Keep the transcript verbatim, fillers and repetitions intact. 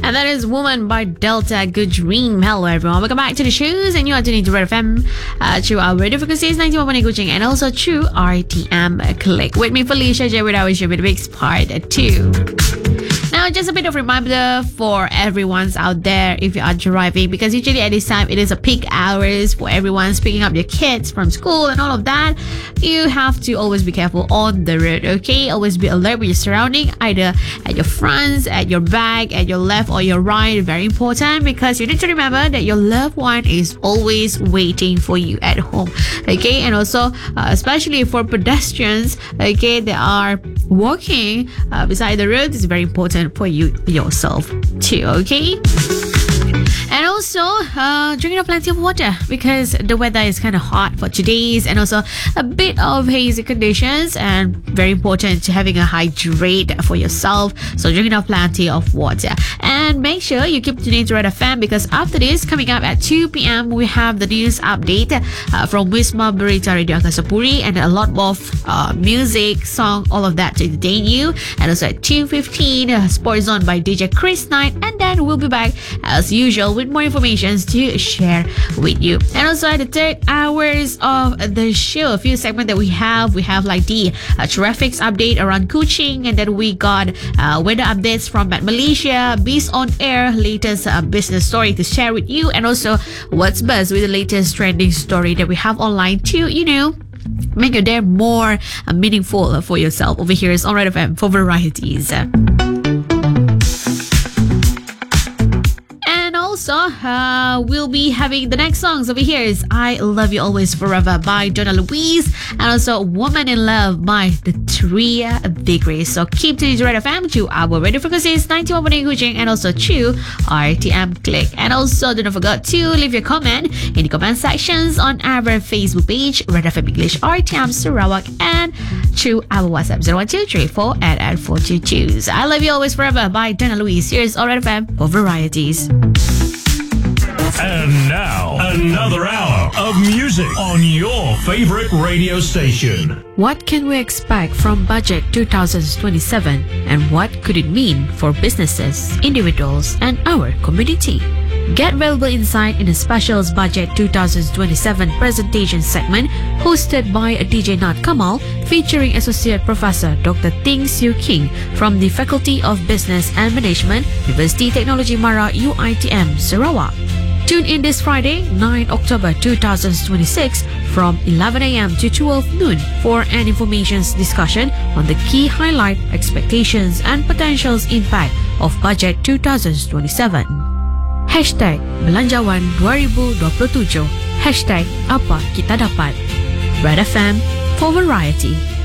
And that is Woman by Delta. Good dream. Hello everyone, welcome back to the shows, and you are tuning to Red F M uh, through our radio frequencies ninety-one point eight Kuching and also through R T M Click. With me Felicia J with our show with Mix Part two. Now, just a bit of reminder for everyone's out there if you are driving, because usually at this time it is a peak hours for everyone's picking up their kids from school and all of that. You have to always be careful on the road, okay? Always be alert with your surrounding, either at your front, at your back, at your left or your right. Very important, because you need to remember that your loved one is always waiting for you at home, okay? And also, uh, especially for pedestrians, okay, they are walking uh, beside the road, it's very important for you yourself too, okay? And also, uh, drinking up plenty of water, because the weather is kind of hot for today's, and also a bit of hazy conditions, and very important to having a hydrate for yourself. So drinking up plenty of water, and make sure you keep tuning to Red F M, because after this, coming up at two p.m, we have the news update uh, from Wisma Berita Radio Angkasa Puri, and a lot of uh, music, song, all of that to entertain you. And also at two fifteen, uh, Sports Zone by D J Chris Knight, and then we'll be back as usual with more information to share with you. And also at the third hours of the show, a few segments that we have, we have like the uh, traffic update around Kuching, and then we got uh, weather updates from Met Malaysia, Biz on Air, latest uh, business story to share with you, and also What's Buzz with the latest trending story that we have online to, you know, make your day more uh, meaningful for yourself. Over here is on Red F M for varieties. Also, uh, we'll be having the next songs. Over here is I Love You Always Forever by Donna Louise, and also Woman in Love by The Three Degrees. So keep tuning to Red F M to our radio frequencies ninety-one point eight Kuching and also to R T M Click. And also don't forget to leave your comment in the comment sections on our Facebook page, Red F M English R T M Sarawak, and through our WhatsApp zero one two three four eight eight four two two. I Love You Always Forever by Donna Louise. Here's on Red F M for varieties. And now, another hour of music on your favorite radio station. What can we expect from Budget twenty twenty-seven, and what could it mean for businesses, individuals, and our community? Get valuable insight in the Specials Budget twenty twenty-seven presentation segment hosted by D J Nat Kamal, featuring Associate Professor Doctor Ting Siu King from the Faculty of Business and Management, University Technology Mara U I T M Sarawak. Tune in this Friday, ninth October twenty twenty-six from eleven a.m. to twelve noon for an information discussion on the key highlight, expectations, and potential impact of Budget twenty twenty-seven. Hashtag Belanjawan dua ribu dua puluh tujuh. Hashtag Apa Kita Dapat. Red F M for variety.